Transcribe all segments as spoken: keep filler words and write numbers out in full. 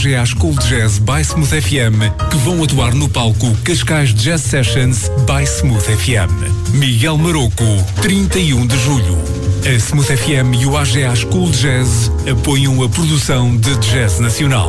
G A School Jazz by Smooth F M, que vão atuar no palco Cascais Jazz Sessions by Smooth F M. Miguel Maroco, trinta e um de julho. A Smooth F M e o A G A School Jazz apoiam a produção de jazz nacional.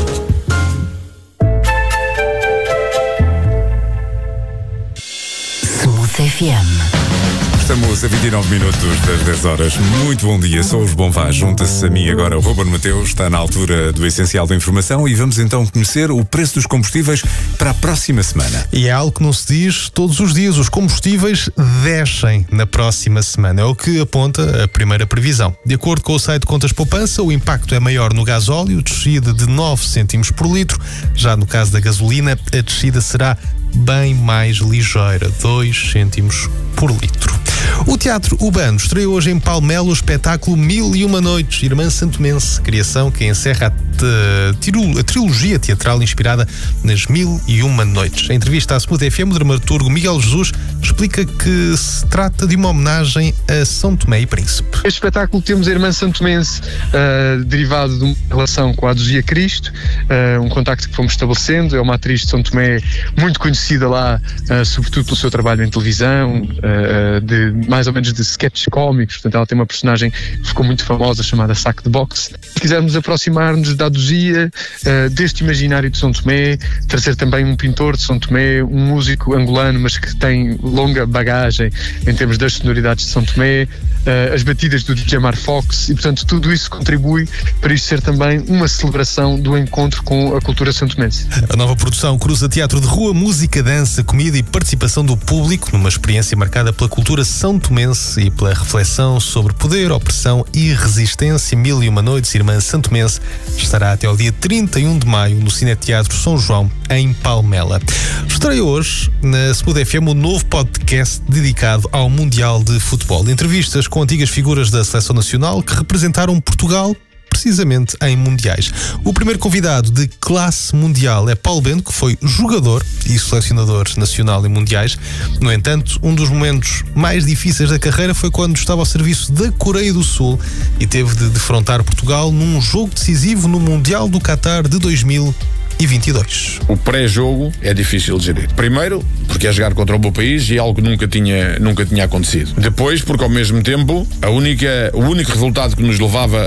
Smooth F M. Estamos a vinte e nove minutos das dez horas. Muito bom dia, sou os Bonvá. Junta-se a mim agora o Ruben Mateus, está na altura do essencial da informação e vamos então conhecer o preço dos combustíveis para a próxima semana. E é algo que não se diz todos os dias. Os combustíveis descem na próxima semana. É o que aponta a primeira previsão. De acordo com o site Contas Poupança, o impacto é maior no gasóleo, descida de nove cêntimos por litro. Já no caso da gasolina, a descida será bem mais ligeira, dois cêntimos por litro. O Teatro Urbano estreou hoje em Palmela o espetáculo Mil e Uma Noites, Irmã Santomense, criação que encerra a, te, a trilogia teatral inspirada nas Mil e Uma Noites. Em entrevista à Smooth F M, o dramaturgo Miguel Jesus explica que se trata de uma homenagem a São Tomé e Príncipe. Este espetáculo temos a Irmã Santomense, uh, derivado de uma relação com a Aduzia Cristo, uh, um contacto que fomos estabelecendo. É uma atriz de São Tomé muito conhecida lá, uh, sobretudo pelo seu trabalho em televisão, uh, de mais ou menos de sketches cómicos. Portanto, ela tem uma personagem que ficou muito famosa chamada Saco de Boxe. Se quisermos aproximar-nos da Aduzia, uh, deste imaginário de São Tomé, trazer também um pintor de São Tomé, um músico angolano, mas que tem longa bagagem em termos das sonoridades de São Tomé, uh, as batidas do Jamar Fox, e portanto tudo isso contribui para isto ser também uma celebração do encontro com a cultura santomense. A nova produção cruza teatro de rua, música, dança, comida e participação do público numa experiência marcada pela cultura santomense e pela reflexão sobre poder, opressão e resistência. Mil e Uma Noites, Irmã Santomense, estará até ao dia trinta e um de maio no Cineteatro São João, em Palmela. Estreia hoje na Smooth F M o novo podcast dedicado ao Mundial de Futebol. Entrevistas com antigas figuras da Seleção Nacional que representaram Portugal precisamente em mundiais. O primeiro convidado de classe mundial é Paulo Bento, que foi jogador e selecionador nacional em mundiais. No entanto, um dos momentos mais difíceis da carreira foi quando estava ao serviço da Coreia do Sul e teve de defrontar Portugal num jogo decisivo no Mundial do Qatar de dois mil e vinte e dois. O pré-jogo é difícil de gerir. Primeiro, porque é jogar contra o meu país e algo que nunca tinha, nunca tinha acontecido. Depois, porque ao mesmo tempo, a única, o único resultado que nos levava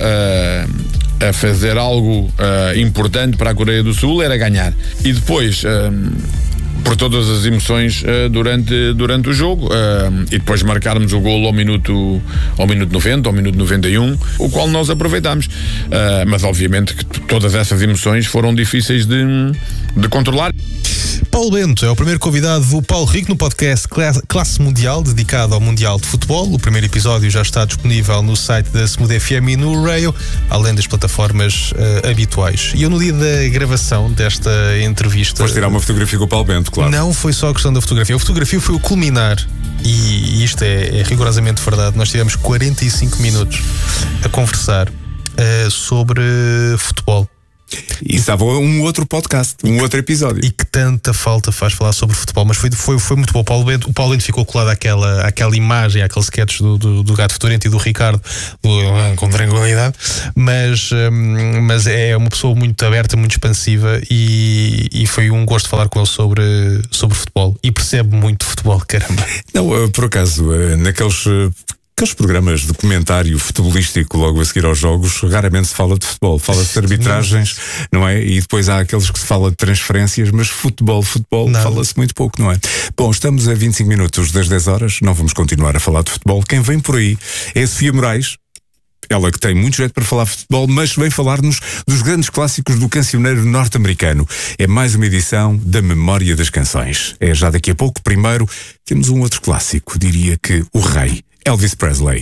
a, a fazer algo uh, importante para a Coreia do Sul era ganhar. E depois, uh, por todas as emoções uh, durante, durante o jogo, uh, e depois marcarmos o golo ao minuto, ao minuto noventa, ao minuto noventa e um, o qual nós aproveitámos. Uh, mas obviamente que t- todas essas emoções foram difíceis de, de controlar. Paulo Bento é o primeiro convidado do Paulo Rico no podcast Classe Mundial, dedicado ao Mundial de Futebol. O primeiro episódio já está disponível no site da Smooth F M e no Rail, além das plataformas uh, habituais. E eu, no dia da gravação desta entrevista... Foste tirar uma fotografia com o Paulo Bento, claro. Não foi só a questão da fotografia. A fotografia foi o culminar, e, e isto é, é rigorosamente verdade. Nós tivemos quarenta e cinco minutos a conversar uh, sobre futebol. E estava um outro podcast, um outro episódio. E que tanta falta faz falar sobre futebol. Mas foi, foi, foi muito bom. O Paulo Bento, o Paulo Bento ficou colado àquela, àquela imagem, àqueles sketches do, do, do Gato Fedorento e do Ricardo, do, com tranquilidade. Mas, hum, mas é uma pessoa muito aberta, muito expansiva, e, e foi um gosto falar com ele sobre, sobre futebol. E percebe muito futebol, caramba. Não, por acaso, naqueles... Aqueles programas de comentário futebolístico logo a seguir aos jogos, raramente se fala de futebol, fala-se de arbitragens, não é? E depois há aqueles que se fala de transferências, mas futebol, futebol, não. Fala-se muito pouco, não é? Bom, estamos a vinte e cinco minutos das dez horas, não vamos continuar a falar de futebol. Quem vem por aí é a Sofia Moraes, ela que tem muito jeito para falar de futebol, mas vem falar-nos dos grandes clássicos do cancioneiro norte-americano. É mais uma edição da Memória das Canções. É já daqui a pouco. Primeiro, temos um outro clássico, diria que o rei, Elvis Presley.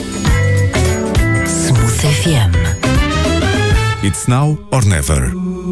Smooth F M. It's now or never.